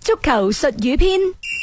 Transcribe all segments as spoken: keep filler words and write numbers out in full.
足球術語篇。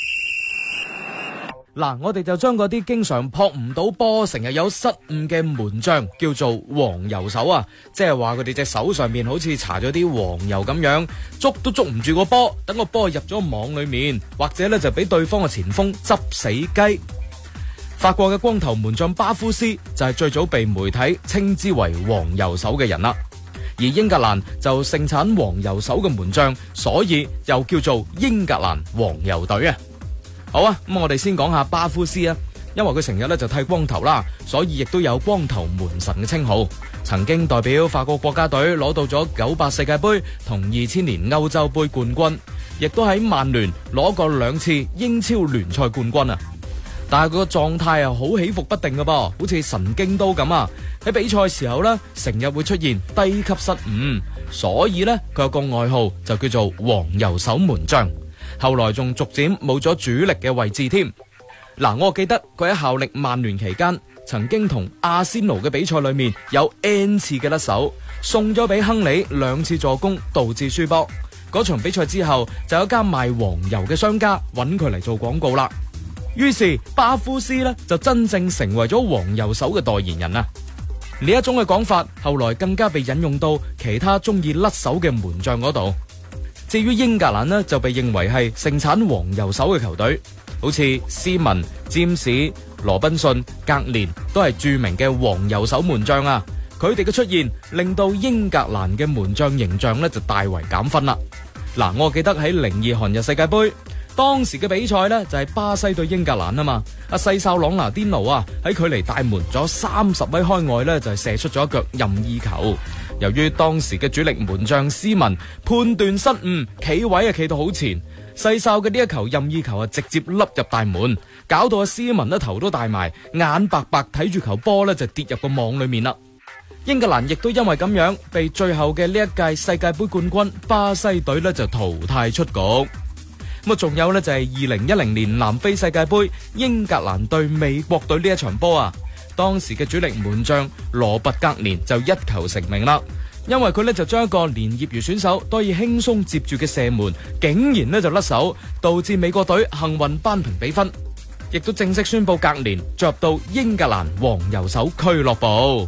嗱，我哋就將嗰啲經常撲唔到波、成日有失誤嘅門將叫做黃油手啊，即係話佢哋隻手上面好似搽咗啲黃油咁樣，捉都捉唔住個波，等個波入咗網裏面，或者咧就俾對方嘅前鋒執死雞。法國嘅光頭門將巴夫斯就係最早被媒體稱之為黃油手嘅人啦，而英格蘭就盛產黃油手嘅門將，所以又叫做英格蘭黃油隊啊。好啊，咁我哋先講下巴夫斯啊，因為佢成日咧就剃光頭啦，所以亦都有光頭門神嘅稱號。曾經代表法國國家隊攞到咗九八世界盃同二千年歐洲盃冠軍，亦都喺曼聯攞過兩次英超聯賽冠軍啊。但係佢個狀態啊好起伏不定㗎噃，好似神經刀咁啊！喺比賽時候呢，成日會出現低級失誤，所以呢，佢有個外號就叫做黃油手門將。後來仲逐漸冇咗主力嘅位置添。嗱，我記得佢喺效力曼聯期間，曾經同阿仙奴嘅比賽裏面有 N 次嘅甩手，送咗俾亨利兩次助攻，導致輸波。嗰場比賽之後，就有一間賣黃油嘅商家揾佢嚟做廣告啦。於是巴夫斯呢就真正成為咗黃油手嘅代言人啦。呢一種嘅講法，後來更加被引用到其他中意甩手嘅門將嗰度。至於英格蘭呢，就被認為係盛產黃油手嘅球隊，好似斯文、詹士、羅賓遜、格連都係著名嘅黃油手門將啊。佢哋嘅出現令到英格蘭嘅門將形象呢就大為減分啦。嗱，我記得喺零二韓日世界盃，當時嘅比賽呢就係巴西對英格蘭啊嘛，阿西哨朗拿甸奴啊喺距離大門咗三十米開外呢就係射出咗一腳任意球。由於當時嘅主力門將斯文判斷失誤，企位啊企到好前，西哨嘅呢一球任意球啊直接凹入大門，搞到阿斯文呢頭都大埋，眼白白睇住球波呢就跌入個網裏面啦。英格蘭亦都因為咁樣被最後嘅呢一屆世界盃冠軍巴西隊呢就淘汰出局。咁啊，仲有呢就係二零一零年南非世界盃英格蘭對美國隊呢一場波啊。當時嘅主力門將羅拔格連就一球成名啦，因為佢呢就將一個連業餘選手都可以輕鬆接住嘅射門，竟然呢就甩手，導致美國隊幸運扳平比分，亦都正式宣布格連進入到英格蘭黃油手俱樂部。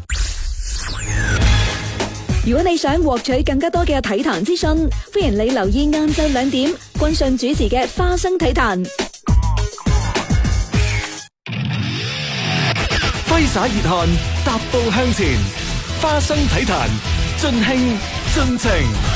如果你想獲取更加多嘅體壇資訊，歡迎你留意晏晝兩點君信主持嘅花生體壇。 揮灑熱汗，踏步向前，花生體壇，盡興盡情。